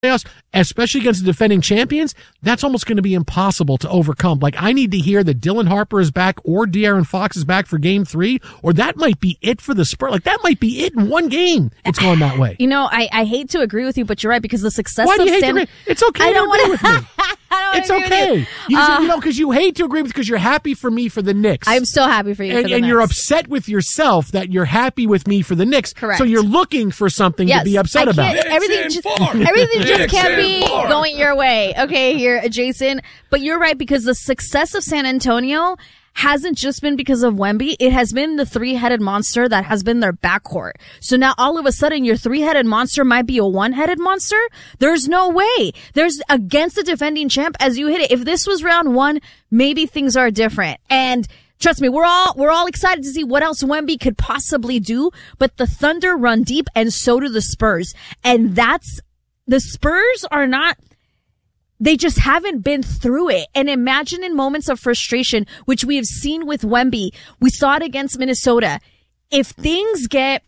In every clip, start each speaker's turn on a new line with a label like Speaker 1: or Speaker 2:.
Speaker 1: playoffs, especially against the defending champions, that's almost going to be impossible to overcome. Like, I need to hear that Dylan Harper is back or De'Aaron Fox is back for game 3, or that might be it for the Spurs. Like, that might be it in one game. It's going that way.
Speaker 2: You know, I hate to agree with you, but you're right, because the success
Speaker 1: Why do you
Speaker 2: of
Speaker 1: hate to agree? It's okay to agree with me. It's okay. You know, because you hate to agree with, because you're happy for me for the Knicks.
Speaker 2: I'm so happy for you for the
Speaker 1: and
Speaker 2: Knicks.
Speaker 1: you're upset with yourself that you're happy with me for the Knicks.
Speaker 2: Correct.
Speaker 1: So you're looking for something to be upset about.
Speaker 2: Everything just can't be going your way. Okay, here, Jason. But you're right, because the success of San Antonio hasn't just been because of Wemby. It has been the three-headed monster that has been their backcourt. So now all of a sudden your three-headed monster might be a one-headed monster? There's no way. There's against the defending champ as you hit it. If this was round 1, maybe things are different. And trust me, we're all excited to see what else Wemby could possibly do, but the Thunder run deep and so do the Spurs. And the Spurs are not, they just haven't been through it. And imagine in moments of frustration, which we have seen with Wemby, we saw it against Minnesota. If things get,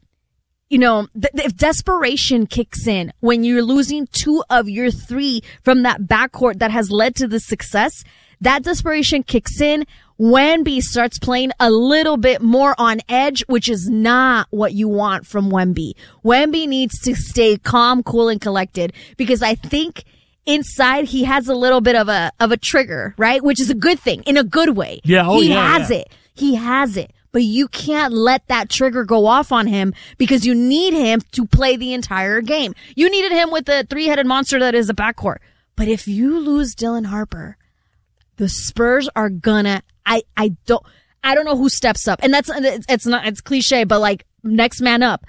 Speaker 2: if desperation kicks in when you're losing 2 of your 3 from that backcourt that has led to the success, that desperation kicks in. Wemby starts playing a little bit more on edge, which is not what you want from Wemby. Wemby needs to stay calm, cool, and collected, because I think inside he has a little bit of a trigger, right? Which is a good thing, in a good way.
Speaker 1: Yeah,
Speaker 2: he has it. He has it. But you can't let that trigger go off on him, because you need him to play the entire game. You needed him with the three-headed monster that is a backcourt. But if you lose Dylan Harper, the Spurs are gonna, I don't know who steps up. And it's cliche, but like, next man up.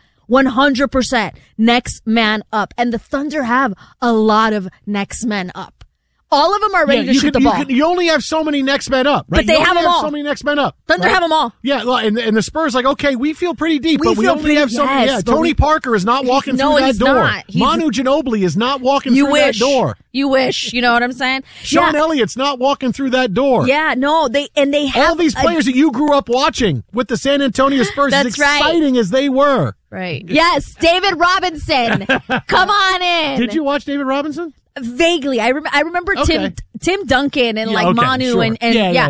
Speaker 2: 100% next man up. And the Thunder have a lot of next men up. All of them are ready to shoot the ball.
Speaker 1: You only have so many next men up, right?
Speaker 2: But they have them all.
Speaker 1: So many next men up.
Speaker 2: Thunder have them all.
Speaker 1: Yeah, and the Spurs like, okay, we feel pretty deep, but we only have so many. Yeah, Tony Parker is not walking through that door. Manu Ginobili is not walking through that door.
Speaker 2: You wish. You know what I'm saying?
Speaker 1: Sean Elliott's not walking through that door.
Speaker 2: Yeah, no, they have
Speaker 1: all these players that you grew up watching with the San Antonio Spurs, as exciting as they were.
Speaker 2: Right. Yes, David Robinson. Come on in.
Speaker 1: Did you watch David Robinson?
Speaker 2: Vaguely. I remember Tim Duncan and Manu
Speaker 1: sure.
Speaker 2: and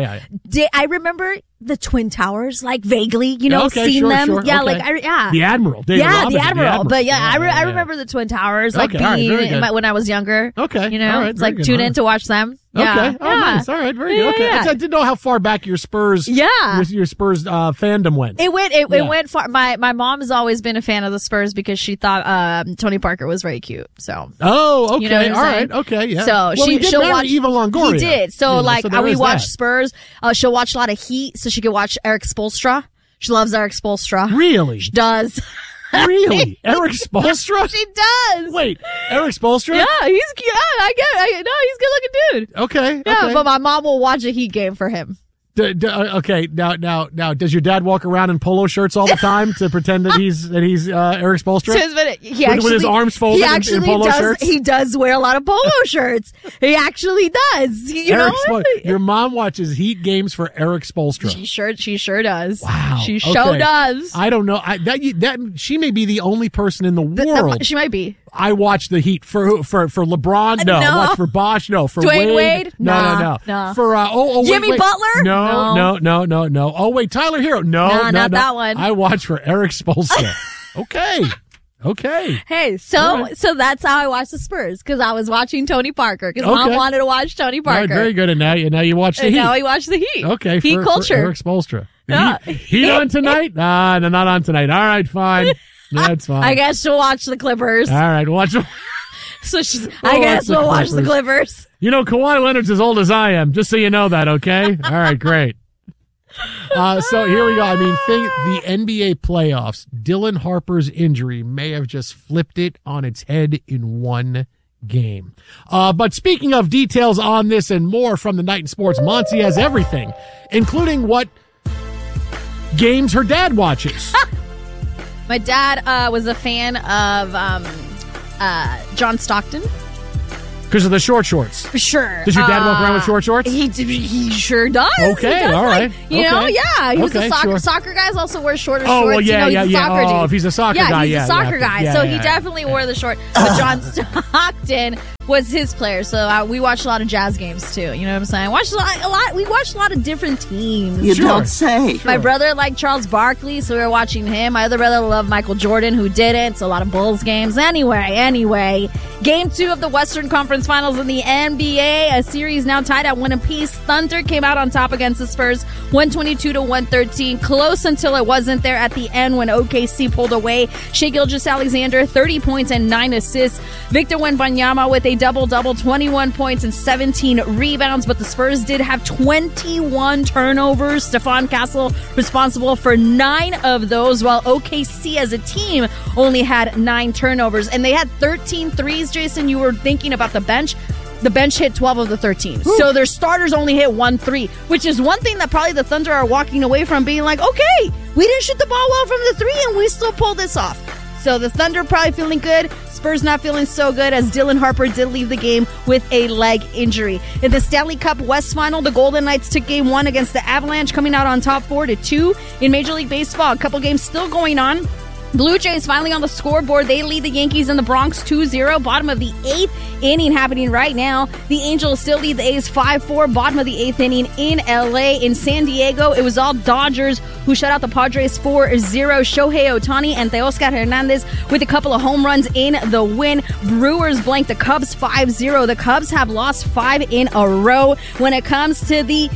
Speaker 2: I remember the Twin Towers, like vaguely, seeing them.
Speaker 1: Sure.
Speaker 2: Yeah,
Speaker 1: okay. The Admiral. David Robinson,
Speaker 2: the Admiral. But I remember the Twin Towers, like being when I was younger.
Speaker 1: Okay.
Speaker 2: All right, it's like tune in to watch them. Yeah.
Speaker 1: Okay. Oh, nice. All right. Very good. Okay. I didn't know how far back your Spurs.
Speaker 2: Yeah.
Speaker 1: Your Spurs fandom went.
Speaker 2: It went far. My mom has always been a fan of the Spurs because she thought Tony Parker was very cute. So.
Speaker 1: Oh, okay.
Speaker 2: You know what I'm
Speaker 1: all
Speaker 2: saying?
Speaker 1: right. Okay. Yeah.
Speaker 2: So she'll watch
Speaker 1: Eva Longoria.
Speaker 2: He did. So we watch
Speaker 1: that.
Speaker 2: Spurs. She'll watch a lot of Heat, so she could watch Eric Spoelstra. She loves Eric Spoelstra.
Speaker 1: Really?
Speaker 2: She does.
Speaker 1: Really? Eric Spoelstra?
Speaker 2: She does.
Speaker 1: Wait, Eric Spoelstra?
Speaker 2: Yeah, he's cute. He's a good looking dude.
Speaker 1: Okay.
Speaker 2: Yeah, but my mom will watch a Heat game for him.
Speaker 1: Okay, now, does your dad walk around in polo shirts all the time to pretend that he's Eric Spoelstra? With his arms folded in polo shirts?
Speaker 2: He does wear a lot of polo shirts. He actually does.
Speaker 1: Your mom watches Heat games for Eric Spoelstra.
Speaker 2: She sure does.
Speaker 1: Wow.
Speaker 2: She sure does.
Speaker 1: I don't know. That she may be the only person in the world.
Speaker 2: She might be.
Speaker 1: I watch the Heat for LeBron. No. I watch for Bosh. No. For
Speaker 2: Dwayne Wade.
Speaker 1: No. For
Speaker 2: Jimmy Butler.
Speaker 1: No. Oh wait, Tyler Hero. No,
Speaker 2: not that one.
Speaker 1: I watch for Eric Spoelstra. Okay.
Speaker 2: Hey, so that's how I watched the Spurs, because I was watching Tony Parker, because Mom wanted to watch Tony Parker.
Speaker 1: Right, very good. And now you watch the Heat.
Speaker 2: Now we watch the Heat.
Speaker 1: Okay,
Speaker 2: Heat culture.
Speaker 1: For Eric Spoelstra.
Speaker 2: Yeah.
Speaker 1: Heat on tonight? No, not on tonight. All right, fine. That's fine.
Speaker 2: I guess she'll watch the Clippers.
Speaker 1: All right, watch.
Speaker 2: So I guess we'll watch the Clippers.
Speaker 1: Kawhi Leonard's as old as I am, just so you know that, okay? All right, great. So here we go. I mean, the NBA playoffs, Dylan Harper's injury may have just flipped it on its head in one game. But speaking of details on this and more from the Night in Sports, Monty has everything, including what games her dad watches.
Speaker 2: My dad was a fan of John Stockton.
Speaker 1: Because of the short shorts.
Speaker 2: Sure.
Speaker 1: Does your dad walk around with short shorts?
Speaker 2: He sure does.
Speaker 1: Okay,
Speaker 2: he does,
Speaker 1: all right.
Speaker 2: You know, yeah. He was
Speaker 1: Okay,
Speaker 2: a soccer guys also wear shorter
Speaker 1: Oh,
Speaker 2: shorts.
Speaker 1: well, yeah,
Speaker 2: he's a soccer dude.
Speaker 1: Oh, if he's a soccer guy,
Speaker 2: he's a soccer guy.
Speaker 1: Yeah,
Speaker 2: so he definitely wore the short. But John Stockton was his player. So we watched a lot of Jazz games too. You know what I'm saying? We watched a lot of different teams.
Speaker 3: You don't say.
Speaker 2: My brother liked Charles Barkley, so we were watching him. My other brother loved Michael Jordan, who didn't. So a lot of Bulls games. Anyway, Game 2 of the Western Conference Finals in the NBA. A series now tied at 1 apiece. Thunder came out on top against the Spurs, 122-113. Close until it wasn't there at the end when OKC pulled away. Shai Gilgeous-Alexander, 30 points and 9 assists. Victor Wembanyama with a double-double, 21 points and 17 rebounds. But the Spurs did have 21 turnovers. Stephon Castle responsible for 9 of those, while OKC as a team only had 9 turnovers. And they had 13 threes, Jason. You were thinking about the bench. The bench hit 12 of the 13. Ooh. So their starters only hit 1 3, which is one thing that probably the Thunder are walking away from, being like, okay, we didn't shoot the ball well from the 3 and we still pulled this off. So the Thunder probably feeling good. Spurs not feeling so good, as Dylan Harper did leave the game with a leg injury. In the Stanley Cup West Final, the Golden Knights took Game 1 against the Avalanche, coming out on top 4-2. In Major League Baseball, a couple games still going on. Blue Jays finally on the scoreboard. They lead the Yankees in the Bronx 2-0. Bottom of the 8th inning happening right now. The Angels still lead the A's 5-4. Bottom of the 8th inning in LA. In San Diego, it was all Dodgers who shut out the Padres 4-0. Shohei Ohtani and Teoscar Hernandez with a couple of home runs in the win. Brewers blanked the Cubs 5-0. The Cubs have lost 5 in a row. When it comes to the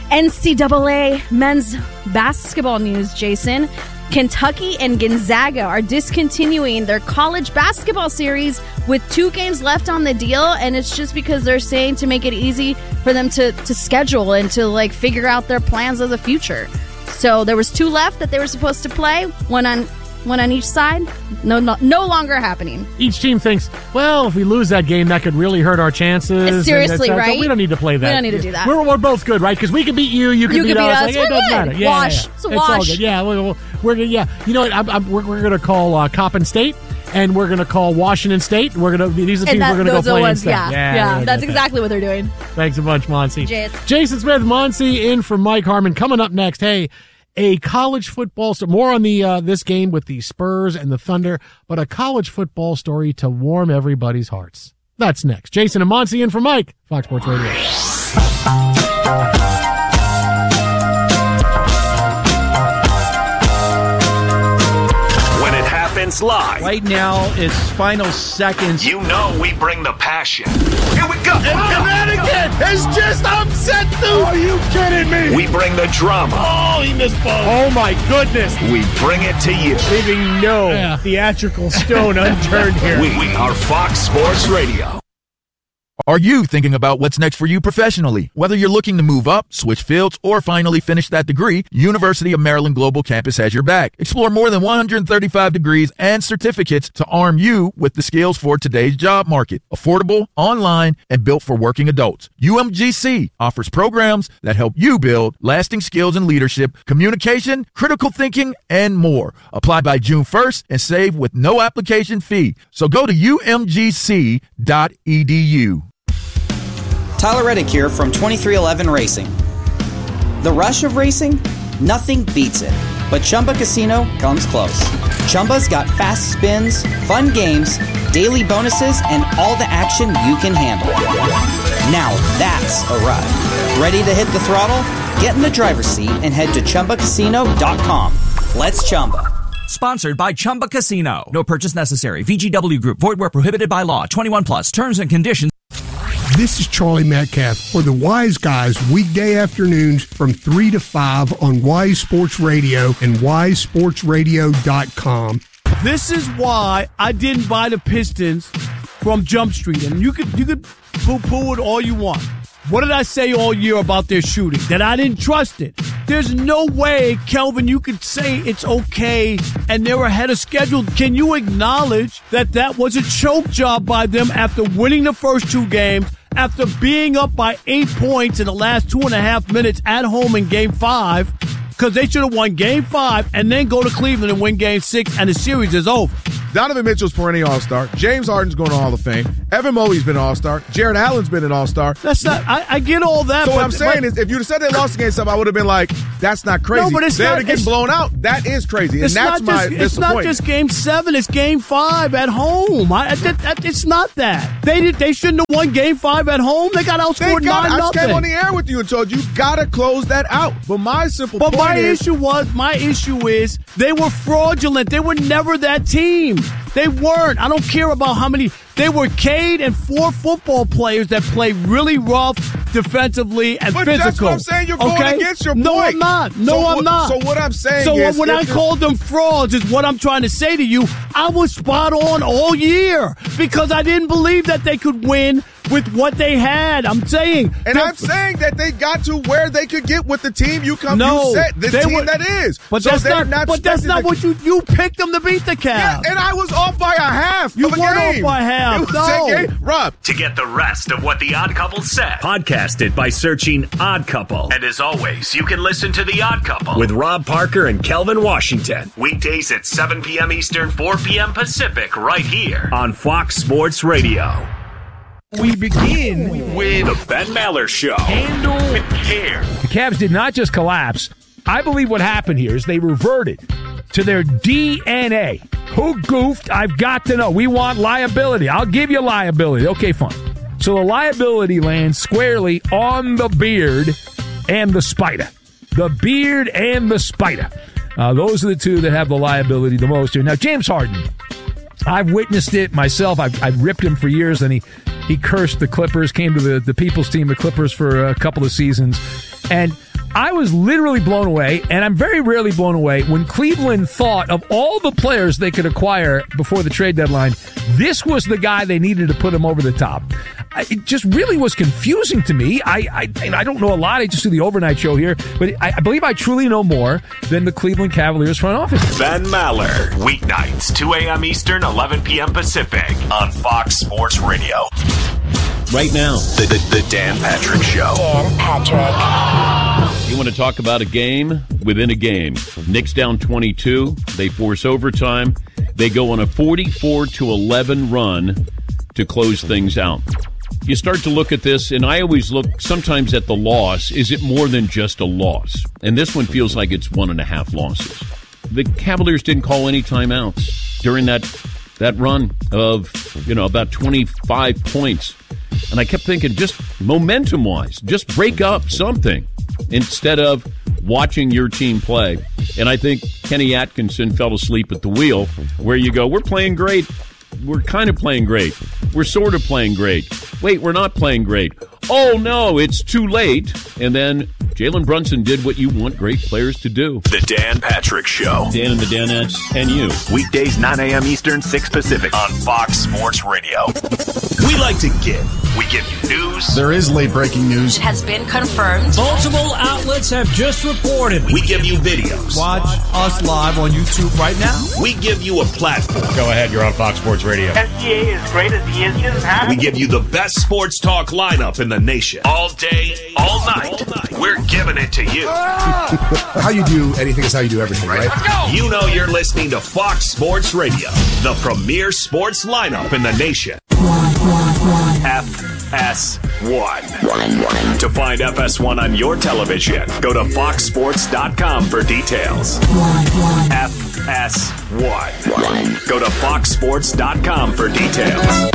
Speaker 2: NCAA men's basketball news, Jason, Kentucky and Gonzaga are discontinuing their college basketball series with 2 games left on the deal, and it's just because they're saying to make it easy for them to schedule and to figure out their plans of the future. So there was 2 left that they were supposed to play, one on each side. No longer happening.
Speaker 1: Each team thinks, well, if we lose that game, that could really hurt our chances.
Speaker 2: Seriously, right?
Speaker 1: We don't need to play that.
Speaker 2: We don't need to do that.
Speaker 1: We're both good, right? Because we can beat you, you can beat us.
Speaker 2: It doesn't matter.
Speaker 1: Yeah,
Speaker 2: wash. It's a wash.
Speaker 1: All good. Yeah, we're yeah. You know what? We're going to call Coppin State, and we're going to call Washington State. These are the teams we're going to go play instead.
Speaker 2: Yeah, that's exactly what they're doing.
Speaker 1: Thanks a bunch, Monsi.
Speaker 2: Jason
Speaker 1: Smith, Monsi in for Mike Harmon. Coming up next, hey, a college football story. More on the this game with the Spurs and the Thunder, but a college football story to warm everybody's hearts. That's next. Jason and Monsi in for Mike, Fox Sports Radio.
Speaker 4: When it happens live.
Speaker 5: Right now, it's final seconds.
Speaker 4: You know we bring the passion. Here we go.
Speaker 5: Connecticut has just upset the... Are you kidding me?
Speaker 4: We bring the drama.
Speaker 5: Oh, he missed ball. Oh, my goodness.
Speaker 4: We bring it to you.
Speaker 5: Leaving no theatrical stone unturned here.
Speaker 4: We are Fox Sports Radio.
Speaker 6: Are you thinking about what's next for you professionally? Whether you're looking to move up, switch fields, or finally finish that degree, University of Maryland Global Campus has your back. Explore more than 135 degrees and certificates to arm you with the skills for today's job market. Affordable, online, and built for working adults. UMGC offers programs that help you build lasting skills in leadership, communication, critical thinking, and more. Apply by June 1st and save with no application fee. So go to umgc.edu.
Speaker 7: Tyler Reddick here from 2311 Racing. The rush of racing? Nothing beats it. But Chumba Casino comes close. Chumba's got fast spins, fun games, daily bonuses, and all the action you can handle. Now that's a ride. Ready to hit the throttle? Get in the driver's seat and head to ChumbaCasino.com. Let's Chumba.
Speaker 8: Sponsored by Chumba Casino. No purchase necessary. VGW Group. Void where prohibited by law. 21 plus. Terms and conditions.
Speaker 9: This is Charlie Metcalf for the Wise Guys weekday afternoons from 3 to 5 on Wise Sports Radio and wisesportsradio.com.
Speaker 5: This is why I didn't buy the Pistons from Jump Street. And you could poo-poo it all you want. What did I say all year about their shooting? That I didn't trust it. There's no way, Kelvin, you could say it's okay and they're ahead of schedule. Can you acknowledge that that was a choke job by them after winning the first 2 games, after being up by 8 points in the last 2.5 minutes at home in Game 5, because they should have won Game 5 and then go to Cleveland and win Game 6 and the series is over.
Speaker 3: Donovan Mitchell's perennial All-Star. James Harden's going to Hall of Fame. Evan Mobley's been an All-Star. Jared Allen's been an All-Star.
Speaker 5: That's not. I get all that.
Speaker 3: So what I'm saying is, if you'd have said they lost against something, I would have been like, "That's not crazy."
Speaker 5: No, but it's
Speaker 3: they're
Speaker 5: not.
Speaker 3: getting blown out. That is crazy, and that's my disappointment.
Speaker 5: It's not just Game 7. It's Game 5 at home. It's not that. They shouldn't have won Game 5 at home. They got outscored 9-0.
Speaker 3: I just came on the air with you and told you gotta close that out. But my simple point is,
Speaker 5: my issue is they were fraudulent. They were never that team. They weren't. I don't care about how many. They were Cade and 4 football players that play really rough defensively and physical.
Speaker 3: That's what I'm saying. You're going against your point.
Speaker 5: No, I'm not. I'm not.
Speaker 3: So what I'm saying is,
Speaker 5: when I called them frauds is what I'm trying to say to you. I was spot on all year because I didn't believe that they could win with what they had. I'm saying.
Speaker 3: And I'm saying that they got to where they could get with the team you set. That is.
Speaker 5: But so that's not what you picked them to beat the Cavs.
Speaker 3: Yeah, and I was off by a half.
Speaker 5: You
Speaker 3: of a
Speaker 5: weren't
Speaker 3: game.
Speaker 5: off by half. No.
Speaker 3: Rob.
Speaker 4: To get the rest of what The Odd Couple said, podcast it by searching Odd Couple. And as always, you can listen to The Odd Couple with Rob Parker and Kelvin Washington. Weekdays at 7 p.m. Eastern, 4 p.m. Pacific, right here on Fox Sports Radio.
Speaker 10: We begin
Speaker 4: with the Ben Maller Show. Handle with care.
Speaker 10: The Cavs did not just collapse. I believe what happened here is they reverted to their DNA. Who goofed? I've got to know. We want liability. I'll give you liability. Okay, fine. So the liability lands squarely on the Beard and the Spider. The Beard and the Spider. Those are the two that have the liability the most here. Now, James Harden. I've witnessed it myself. I've ripped him for years, and he cursed the Clippers, came to the People's team, the Clippers, for a couple of seasons. And I was literally blown away, and I'm very rarely blown away, when Cleveland thought of all the players they could acquire before the trade deadline, this was the guy they needed to put him over the top. It just really was confusing to me. I don't know a lot. I just do the overnight show here, but I believe I truly know more than the Cleveland Cavaliers front office.
Speaker 4: Ben Maller, weeknights, 2 a.m. Eastern, 11 p.m. Pacific on Fox Sports Radio. Right now, the Dan Patrick Show.
Speaker 11: Dan Patrick.
Speaker 12: You want to talk about a game within a game. Knicks down 22. They force overtime. They go on a 44-11 run to close things out. You start to look at this, and I always look sometimes at the loss. Is it more than just a loss? And this one feels like it's 1.5 losses. The Cavaliers didn't call any timeouts during that run of, about 25 points. And I kept thinking, just momentum-wise, just break up something instead of watching your team play. And I think Kenny Atkinson fell asleep at the wheel, where you go, we're playing great. We're kind of playing great. We're sort of playing great. Wait, we're not playing great. Oh, no, it's too late. And then Jalen Brunson did what you want great players to do.
Speaker 4: The Dan Patrick Show.
Speaker 12: Dan and the Danettes and you.
Speaker 4: Weekdays, 9 a.m. Eastern, 6 Pacific on Fox Sports Radio. We like to give. We give you news.
Speaker 13: There is late-breaking news.
Speaker 11: Has been confirmed.
Speaker 14: Multiple outlets have just reported.
Speaker 4: We give you videos.
Speaker 14: Watch us live on YouTube right now.
Speaker 4: We give you a platform.
Speaker 15: Go ahead, you're on Fox Sports Radio.
Speaker 16: SGA is great as he is just
Speaker 4: We give you the best sports talk lineup in the nation. All day, all night. We're giving it to you.
Speaker 13: How you do anything is how you do everything, right?
Speaker 4: Let's go. You know you're listening to Fox Sports Radio, the premier sports lineup in the nation. FS1. To find FS1 on your television, go to foxsports.com for details. FS1. Go to foxsports.com for details.